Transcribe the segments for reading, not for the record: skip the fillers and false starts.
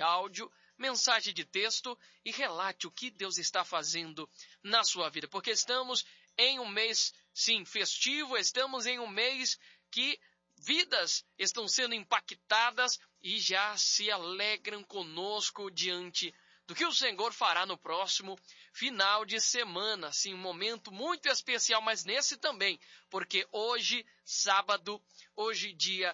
áudio, mensagem de texto e relate o que Deus está fazendo na sua vida. Porque estamos em um mês, sim, festivo, estamos em um mês que vidas estão sendo impactadas e já se alegram conosco diante do que o Senhor fará no próximo final de semana. Sim, um momento muito especial, mas nesse também, porque hoje, sábado, hoje dia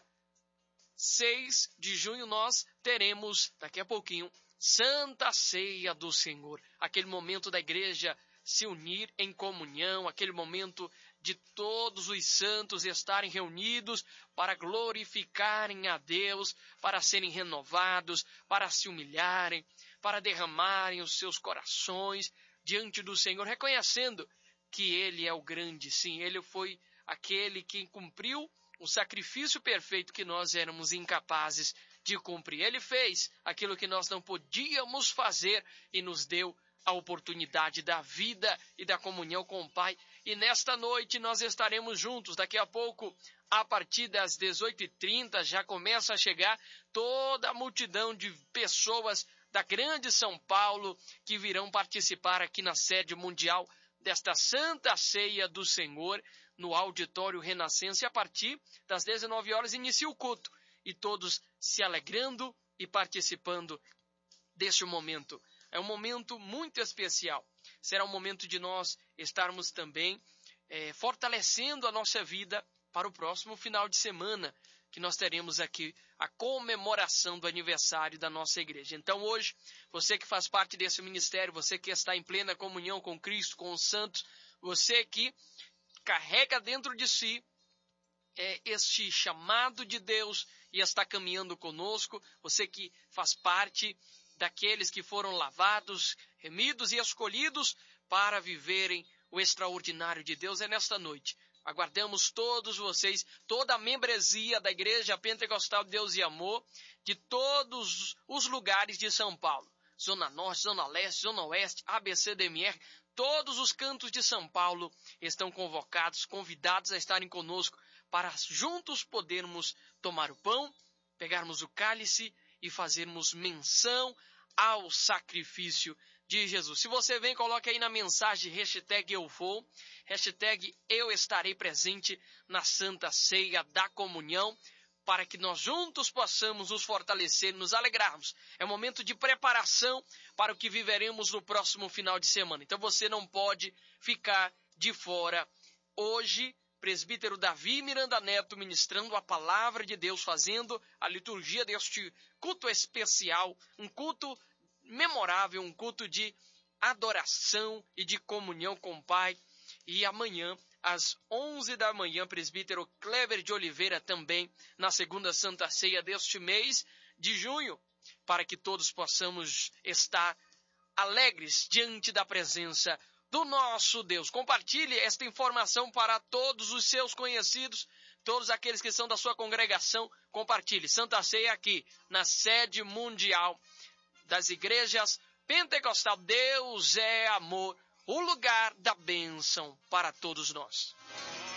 6 de junho, nós teremos, daqui a pouquinho, Santa Ceia do Senhor. Aquele momento da igreja se unir em comunhão, aquele momento de todos os santos estarem reunidos para glorificarem a Deus, para serem renovados, para se humilharem, para derramarem os seus corações diante do Senhor, reconhecendo que Ele é o grande, sim, Ele foi aquele que cumpriu o sacrifício perfeito que nós éramos incapazes de cumprir. Ele fez aquilo que nós não podíamos fazer e nos deu a oportunidade da vida e da comunhão com o Pai. E nesta noite nós estaremos juntos. Daqui a pouco, a partir das 18h30, já começa a chegar toda a multidão de pessoas da grande São Paulo que virão participar aqui na sede mundial desta Santa Ceia do Senhor, no Auditório Renascença. E a partir das 19 horas inicia o culto. E todos se alegrando e participando deste momento. É um momento muito especial. Será um momento de nós estarmos também fortalecendo a nossa vida para o próximo final de semana, que nós teremos aqui a comemoração do aniversário da nossa igreja. Então hoje, você que faz parte desse ministério, você que está em plena comunhão com Cristo, com os santos, você que carrega dentro de si este chamado de Deus e está caminhando conosco, você que faz parte daqueles que foram lavados, remidos e escolhidos para viverem o extraordinário de Deus, é nesta noite. Aguardamos todos vocês, toda a membresia da Igreja Pentecostal Deus e Amor, de todos os lugares de São Paulo. Zona Norte, Zona Leste, Zona Oeste, ABCDMR, todos os cantos de São Paulo estão convocados, convidados a estarem conosco para juntos podermos tomar o pão, pegarmos o cálice e fazermos menção ao sacrifício de Jesus. Se você vem, coloque aí na mensagem #EuVou, #Eu estarei presente na Santa Ceia da Comunhão, para que nós juntos possamos nos fortalecer, nos alegrarmos. É um momento de preparação para o que viveremos no próximo final de semana. Então você não pode ficar de fora. Hoje, presbítero Davi Miranda Neto ministrando a palavra de Deus, fazendo a liturgia deste culto especial, um culto memorável, um culto de adoração e de comunhão com o Pai. E amanhã, às 11 da manhã, presbítero Clever de Oliveira também, na segunda Santa Ceia deste mês de junho, para que todos possamos estar alegres diante da presença do nosso Deus. Compartilhe esta informação para todos os seus conhecidos, todos aqueles que são da sua congregação. Compartilhe. Santa Ceia aqui, na sede mundial das igrejas Pentecostal Deus é Amor, o lugar da bênção para todos nós.